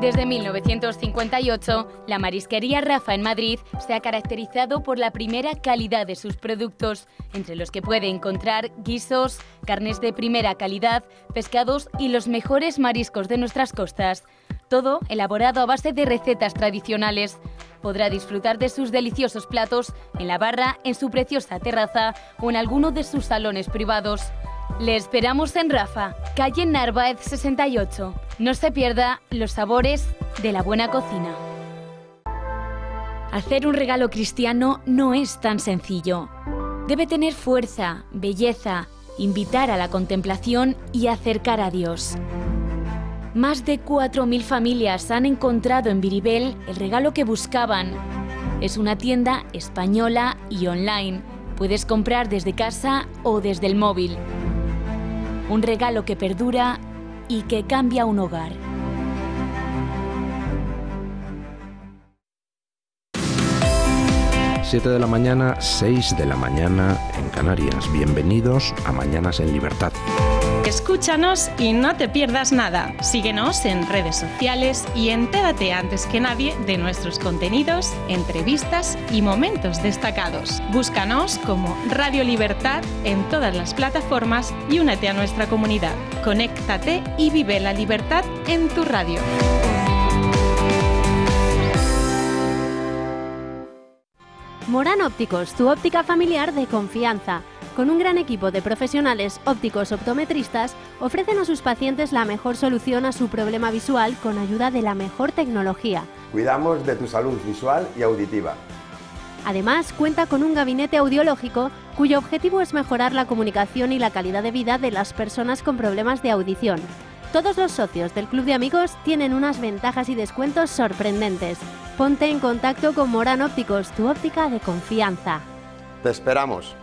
Desde 1958, la marisquería Rafa en Madrid se ha caracterizado por la primera calidad de sus productos, entre los que puede encontrar guisos, carnes de primera calidad, pescados y los mejores mariscos de nuestras costas. Todo elaborado a base de recetas tradicionales. Podrá disfrutar de sus deliciosos platos en la barra, en su preciosa terraza o en alguno de sus salones privados. Le esperamos en Rafa, calle Narváez 68. No se pierda los sabores de la buena cocina. Hacer un regalo cristiano no es tan sencillo. Debe tener fuerza, belleza, invitar a la contemplación y acercar a Dios. Más de 4.000 familias han encontrado en Viribel el regalo que buscaban. Es una tienda española y online. Puedes comprar desde casa o desde el móvil. Un regalo que perdura y que cambia un hogar. Siete de la mañana, 6 de la mañana en Canarias. Bienvenidos a Mañanas en Libertad. Escúchanos y no te pierdas nada. Síguenos en redes sociales y entérate antes que nadie de nuestros contenidos, entrevistas y momentos destacados. Búscanos como Radio Libertad en todas las plataformas y únete a nuestra comunidad. Conéctate y vive la libertad en tu radio. Morán Ópticos, tu óptica familiar de confianza. Con un gran equipo de profesionales ópticos optometristas, ofrecen a sus pacientes la mejor solución a su problema visual con ayuda de la mejor tecnología. Cuidamos de tu salud visual y auditiva. Además, cuenta con un gabinete audiológico cuyo objetivo es mejorar la comunicación y la calidad de vida de las personas con problemas de audición. Todos los socios del Club de Amigos tienen unas ventajas y descuentos sorprendentes. Ponte en contacto con Morán Ópticos, tu óptica de confianza. Te esperamos.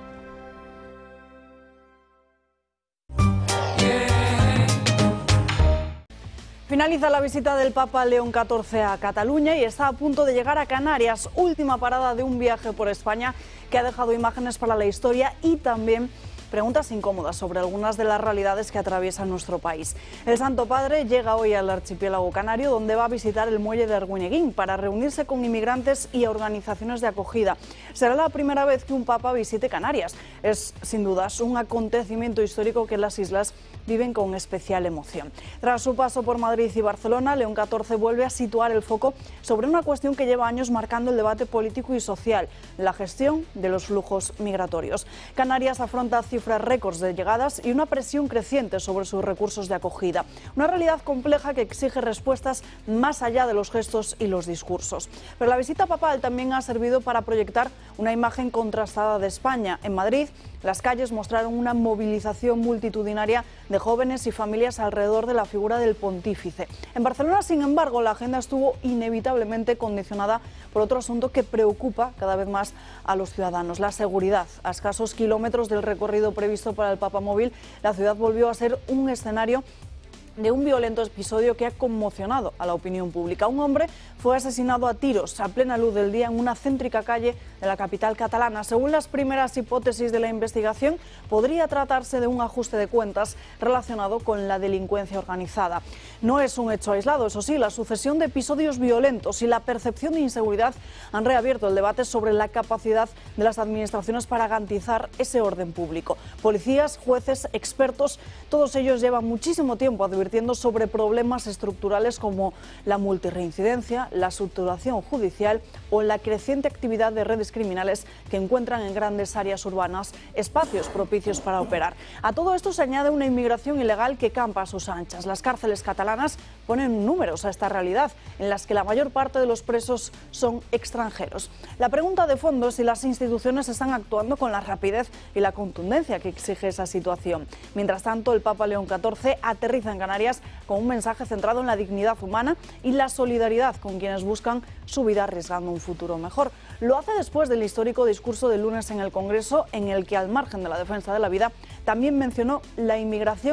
Finaliza la visita del Papa León XIV a Cataluña y está a punto de llegar a Canarias, última parada de un viaje por España que ha dejado imágenes para la historia y también preguntas incómodas sobre algunas de las realidades que atraviesan nuestro país. El Santo Padre llega hoy al archipiélago canario, donde va a visitar el muelle de Arguineguín para reunirse con inmigrantes y organizaciones de acogida. Será la primera vez que un Papa visite Canarias. Es, sin dudas, un acontecimiento histórico que las islas viven con especial emoción. Tras su paso por Madrid y Barcelona, León XIV vuelve a situar el foco sobre una cuestión que lleva años marcando el debate político y social: la gestión de los flujos migratorios. Canarias afronta cifras récords de llegadas y una presión creciente sobre sus recursos de acogida. Una realidad compleja que exige respuestas más allá de los gestos y los discursos. Pero la visita papal también ha servido para proyectar una imagen contrastada de España. En Madrid, las calles mostraron una movilización multitudinaria de jóvenes y familias alrededor de la figura del pontífice. En Barcelona, sin embargo, la agenda estuvo inevitablemente condicionada por otro asunto que preocupa cada vez más a los ciudadanos: la seguridad. A escasos kilómetros del recorrido previsto para el Papamóvil, la ciudad volvió a ser un escenario de un violento episodio que ha conmocionado a la opinión pública. Un hombre fue asesinado a tiros a plena luz del día en una céntrica calle de la capital catalana. Según las primeras hipótesis de la investigación, podría tratarse de un ajuste de cuentas relacionado con la delincuencia organizada. No es un hecho aislado, eso sí. La sucesión de episodios violentos y la percepción de inseguridad han reabierto el debate sobre la capacidad de las administraciones para garantizar ese orden público. Policías, jueces, expertos, todos ellos llevan muchísimo tiempo advirtiendo sobre problemas estructurales como la multirreincidencia, la saturación judicial o la creciente actividad de redes criminales que encuentran en grandes áreas urbanas espacios propicios para operar. A todo esto se añade una inmigración ilegal que campa a sus anchas. Las cárceles catalanas ponen números a esta realidad, en las que la mayor parte de los presos son extranjeros. La pregunta de fondo es si las instituciones están actuando con la rapidez y la contundencia que exige esa situación. Mientras tanto, el Papa León XIV aterriza en Canarias con un mensaje centrado en la dignidad humana y la solidaridad con quienes buscan su vida arriesgando un futuro mejor. Lo hace después del histórico discurso del lunes en el Congreso, en el que, al margen de la defensa de la vida, también mencionó la inmigración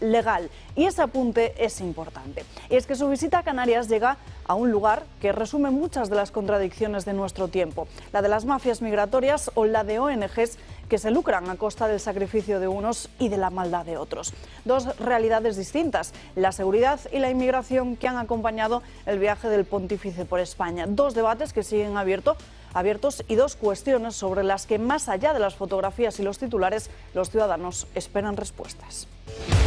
legal. Y ese apunte es importante. Y es que su visita a Canarias llega a un lugar que resume muchas de las contradicciones de nuestro tiempo, la de las mafias migratorias o la de ONGs que se lucran a costa del sacrificio de unos y de la maldad de otros. Dos realidades distintas, la seguridad y la inmigración, que han acompañado el viaje del pontífice por España. Dos debates que siguen abiertos y dos cuestiones sobre las que, más allá de las fotografías y los titulares, los ciudadanos esperan respuestas.